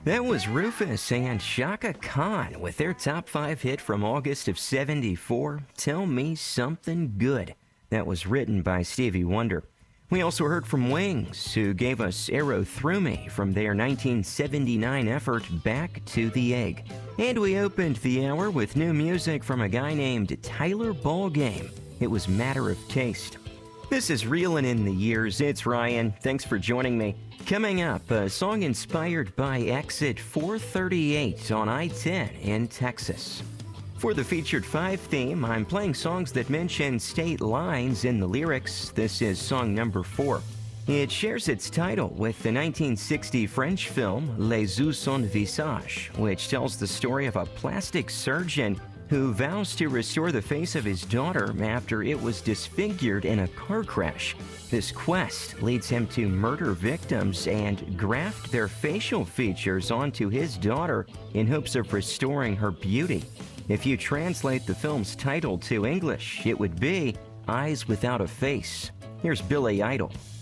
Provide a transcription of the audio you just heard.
That was Rufus and Shaka Khan with their top 5 hit from August of '74, Tell Me Something Good. That was written by Stevie Wonder. We also heard from Wings, who gave us Arrow Through Me from their 1979 effort Back to the Egg. And we opened the hour with new music from a guy named Tyler Ballgame. It was Matter of Taste. This is Reelin' in the Years. It's Ryan. Thanks for joining me. Coming up, a song inspired by Exit 438 on I-10 in Texas. For the Featured 5 theme, I'm playing songs that mention state lines in the lyrics. This is song number 4. It shares its title with the 1960 French film Les Us en Visage, which tells the story of a plastic surgeon who vows to restore the face of his daughter after it was disfigured in a car crash. This quest leads him to murder victims and graft their facial features onto his daughter in hopes of restoring her beauty. If you translate the film's title to English, it would be Eyes Without a Face. Here's Billy Idol.